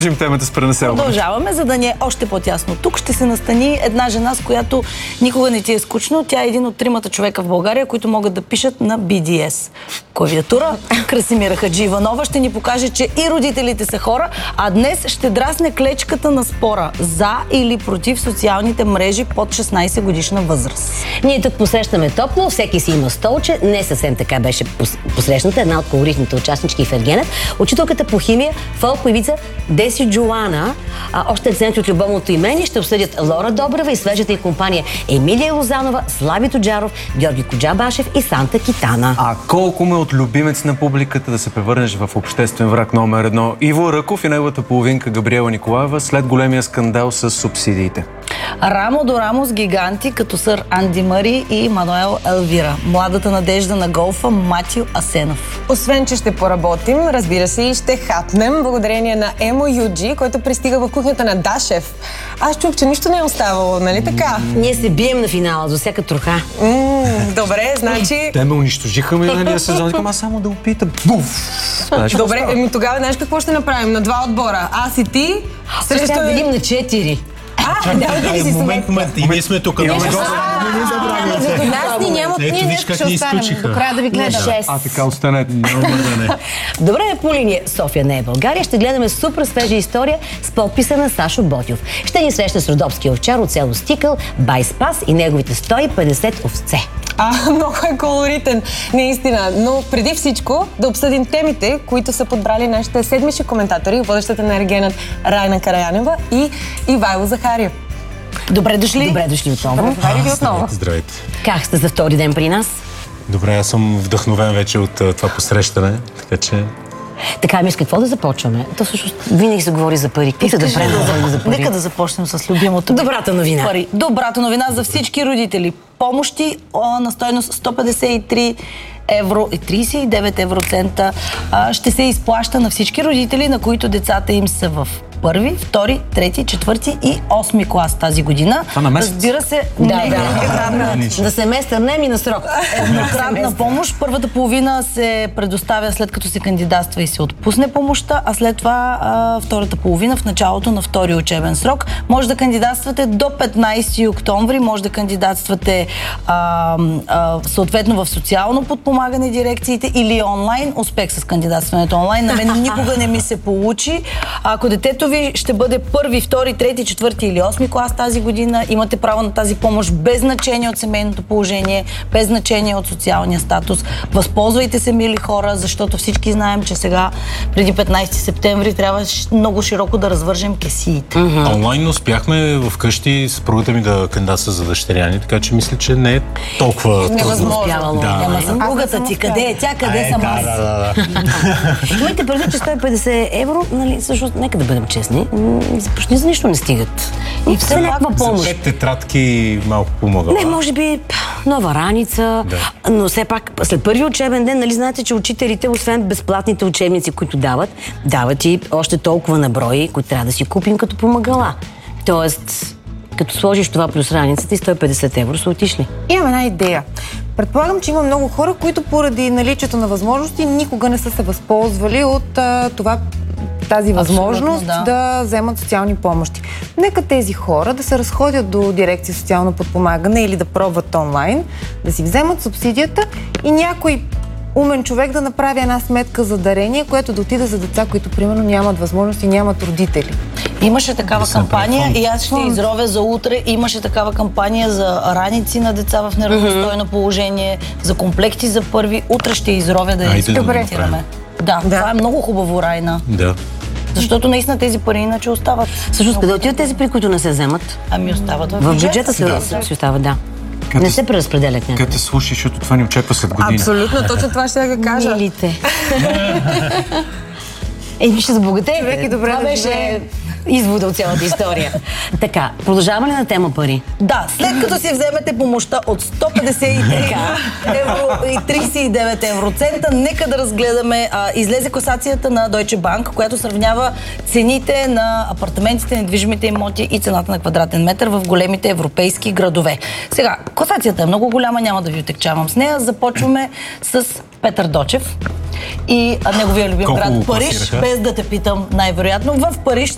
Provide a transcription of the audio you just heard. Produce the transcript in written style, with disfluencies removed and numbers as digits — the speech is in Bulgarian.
Темата с пренаселване. Продължаваме, за да ни е още по-тясно. Тук ще се настани една жена, с която никога не ти е скучно. Тя е един от 3 човека в България, които могат да пишат на BDS. Клавиатура. Красимира Хаджииванова ще ни покаже, че и родителите са хора, а днес ще драсне клечката на спора за или против социалните мрежи под 16 годишна възраст. Ние тук посрещаме топло, всеки си има столче. Не съвсем така беше посрещната една от колоритните участнички в Ергенът. Учителката по химия, фолк-певица Деси Джоана, още акценти от любовното имение ще обсъдят Лора Добрева и свежата й компания Емилия Лозанова, Слави Тоджаров, Георги Коджабашев и Санта Китана. А колко ме от любимец на публиката да се превърнеш в обществен враг номер 1 Иво Ръков и неговата половинка Габриела Николаева след големия скандал с субсидиите. Рамо до рамо с гиганти като сър Анди Мари и Мануел Елвира. Младата надежда на голфа Матио Асенов. Освен, че ще поработим, разбира се, и ще хапнем благодарение на Емо Юджи, който пристига в кухнята на Дашев. Аз чух, че нищо не е оставало, нали така? Ние се бием на финала за всяка троха. Добре, значи... Те ме унищожиха миналия сезон, аз само да опитам. Добре, тогава знаеш какво ще направим? На 2 отбора. Аз и ти Срещу... Ще видим на 4. Момент, и ние сме тук. Нас ни нямат, ние не ще останем. До края да ви гледам. Така останете. Добре, по линия София не е България. Ще гледаме супер свежа история с подписа на Сашо Ботев. Ще ни среща с родопския овчар от село Стикъл, Бай Спас и неговите 150 овце. Много е колоритен, наистина. Но преди всичко да обсъдим темите, които са подбрали нашите седмични коментатори, водещата на Ергенът Райна Караянева и Ивайло Захариев. Добре дошли. Добре дошли отново. Здравейте. Как сте за втори ден при нас? Добре, аз съм вдъхновен вече от това посрещане, така че... Така, с какво да започваме? То всъщност винаги се говори за пари. Нека да започнем с любимото. Добрата новина. Пари. Добрата новина за всички родители. Помощи на стойност 153 евро и 39 евроцента ще се изплаща на всички родители, на които децата им са в първи, втори, трети, четвърти и 8 клас тази година. Това на месец? Разбира се, на семестър, не ми на срок. Еднократна помощ. Първата половина се предоставя след като се кандидатства и се отпусне помощта, а след това втората половина в началото на втори учебен срок. Може да кандидатствате до 15 октомври, може да кандидатствате съответно в социално подпомагане дирекциите или онлайн. Успех с кандидатстването онлайн. На мен никога не ми се получи. Ако детето ви ще бъде първи, втори, трети, четвърти или 8 клас тази година, имате право на тази помощ без значение от семейното положение, без значение от социалния статус. Възползвайте се, мили хора, защото всички знаем, че сега, преди 15 септември, трябва много широко да развържем кесиите. Онлайн успяхме вкъщи с съпругата ми да кандидатства за дъщеряни, така че мисля, че не е толкова невъзможно. Няма съпругата ти. Къде е тя, къде съм аз? Имайте предвид, че 150 евро, нали, всъщност, нека да бъдем честни, почти за нищо не стигат. И все някаква помощ. За 5 тетрадки малко помогла. Не, може би нова раница, но все пак след първи учебен ден, нали знаете, че учителите, освен безплатните учебници, които дават и още толкова наброи, които трябва да си купим като помагала. Тоест, като сложиш това плюс раницата и 150 евро са отишли. Имам една идея. Предполагам, че има много хора, които поради наличието на възможности никога не са се възползвали от тази възможност да вземат социални помощи. Нека тези хора да се разходят до дирекция социално подпомагане или да пробват онлайн, да си вземат субсидията и някой умен човек да направи една сметка за дарение, което да отиде за деца, които примерно нямат възможност и нямат родители. Имаше такава кампания и аз ще изровя за утре. Имаше такава кампания за раници на деца в неравностойно положение, за комплекти за първи. Утре ще изровя да я изкоментираме. Това е много хубаво, Райна. Да. Защото наистина тези пари иначе остават. Всъщност, къде отиват тези пари, които не се вземат? Ами остават в бюджета си остават, да. Не се преразпределят някакво. Като те слушай, защото това ни очаква след година. Абсолютно, точно това ще да кажа. Милите. Ще забогатее. Това беше извода от цялата история. Така, продължаваме ли на тема пари? Да, след като си вземете помощта от 153 евро и 39 евроцента, нека да разгледаме. Излезе класацията на Deutsche Bank, която сравнява цените на апартаментите, недвижимите имоти и цената на квадратен метър в големите европейски градове. Сега, класацията е много голяма, няма да ви отекчавам с нея. Започваме с Петър Дочев и неговия любим град Париж, без да те питам най-вероятно. В Париж